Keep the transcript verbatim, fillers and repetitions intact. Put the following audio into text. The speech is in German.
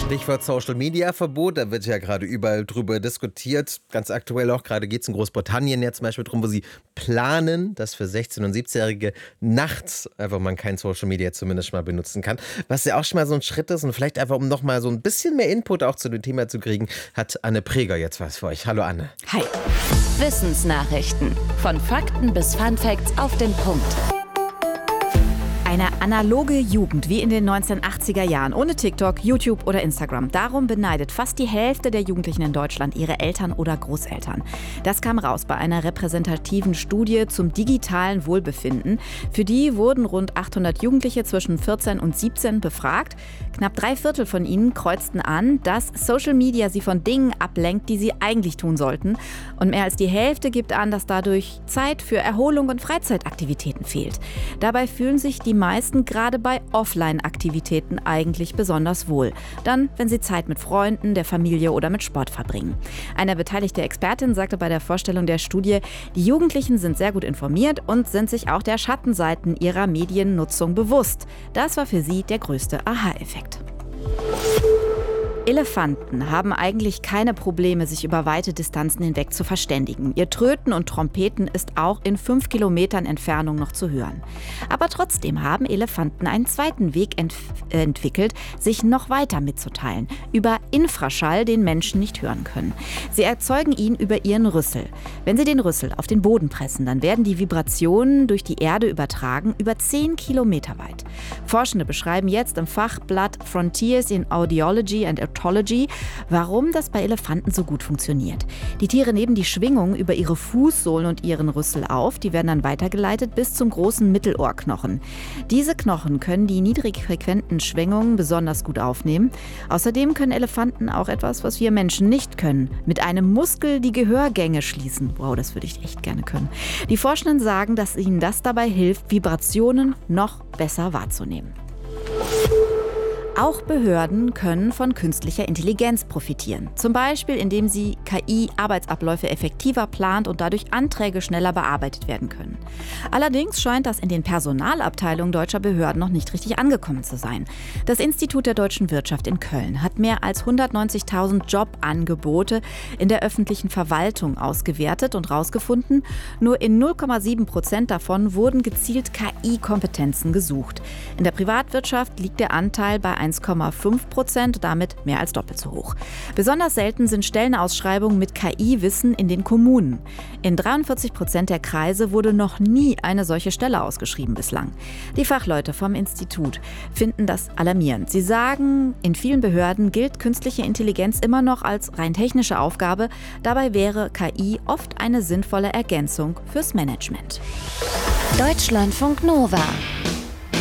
Stichwort Social-Media-Verbot, da wird ja gerade überall drüber diskutiert. Ganz aktuell auch, gerade geht es in Großbritannien jetzt zum Beispiel darum, wo sie planen, dass für sechzehn- und siebzehnjährige nachts einfach man kein Social-Media zumindest mal benutzen kann. Was ja auch schon mal so ein Schritt ist und vielleicht einfach, um nochmal so ein bisschen mehr Input auch zu dem Thema zu kriegen, hat Anne Preger jetzt was für euch. Hallo Anne. Hi. Wissensnachrichten. Von Fakten bis Funfacts auf den Punkt. Eine analoge Jugend wie in den neunzehnhundertachtziger Jahren, ohne TikTok, YouTube oder Instagram. Darum beneidet fast die Hälfte der Jugendlichen in Deutschland ihre Eltern oder Großeltern. Das kam raus bei einer repräsentativen Studie zum digitalen Wohlbefinden. Für die wurden rund achthundert Jugendliche zwischen vierzehn und siebzehn befragt. Knapp drei Viertel von ihnen kreuzten an, dass Social Media sie von Dingen ablenkt, die sie eigentlich tun sollten. Und mehr als die Hälfte gibt an, dass dadurch Zeit für Erholung und Freizeitaktivitäten fehlt. Dabei fühlen sich die meisten gerade bei Offline-Aktivitäten eigentlich besonders wohl. Dann, wenn sie Zeit mit Freunden, der Familie oder mit Sport verbringen. Eine beteiligte Expertin sagte bei der Vorstellung der Studie, die Jugendlichen sind sehr gut informiert und sind sich auch der Schattenseiten ihrer Mediennutzung bewusst. Das war für sie der größte Aha-Effekt. Elefanten haben eigentlich keine Probleme, sich über weite Distanzen hinweg zu verständigen. Ihr Tröten und Trompeten ist auch in fünf Kilometern Entfernung noch zu hören. Aber trotzdem haben Elefanten einen zweiten Weg ent- entwickelt, sich noch weiter mitzuteilen. Über Infraschall, den Menschen nicht hören können. Sie erzeugen ihn über ihren Rüssel. Wenn sie den Rüssel auf den Boden pressen, dann werden die Vibrationen durch die Erde übertragen, über zehn Kilometer weit. Forschende beschreiben jetzt im Fachblatt Frontiers in Audiology and warum das bei Elefanten so gut funktioniert. Die Tiere nehmen die Schwingung über ihre Fußsohlen und ihren Rüssel auf. Die werden dann weitergeleitet bis zum großen Mittelohrknochen. Diese Knochen können die niedrigfrequenten Schwingungen besonders gut aufnehmen. Außerdem können Elefanten auch etwas, was wir Menschen nicht können. Mit einem Muskel die Gehörgänge schließen. Wow, das würde ich echt gerne können. Die Forschenden sagen, dass ihnen das dabei hilft, Vibrationen noch besser wahrzunehmen. Auch Behörden können von künstlicher Intelligenz profitieren. Zum Beispiel, indem sie K I Arbeitsabläufe effektiver plant und dadurch Anträge schneller bearbeitet werden können. Allerdings scheint das in den Personalabteilungen deutscher Behörden noch nicht richtig angekommen zu sein. Das Institut der deutschen Wirtschaft in Köln hat mehr als hundertneunzigtausend Jobangebote in der öffentlichen Verwaltung ausgewertet und herausgefunden, nur in null Komma sieben Prozent davon wurden gezielt K I-Kompetenzen gesucht. In der Privatwirtschaft liegt der Anteil bei eins Komma fünf Prozent, damit mehr als doppelt so hoch. Besonders selten sind Stellenausschreibungen mit K I-Wissen in den Kommunen. In dreiundvierzig Prozent der Kreise wurde noch nie eine solche Stelle ausgeschrieben bislang. Die Fachleute vom Institut finden das alarmierend. Sie sagen, in vielen Behörden gilt künstliche Intelligenz immer noch als rein technische Aufgabe. Dabei wäre K I oft eine sinnvolle Ergänzung fürs Management. Deutschlandfunk Nova